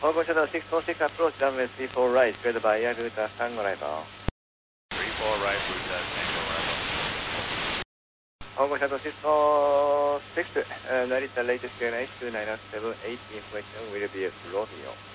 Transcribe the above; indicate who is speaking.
Speaker 1: Fogo Shuttle 646 approach runway 34 right, cleared by Air Ruta Tango arrival.
Speaker 2: 34 right, Ruta Tango arrival.
Speaker 1: Fogo Shuttle 646, Narita latest QNH 2978, information will be Romeo.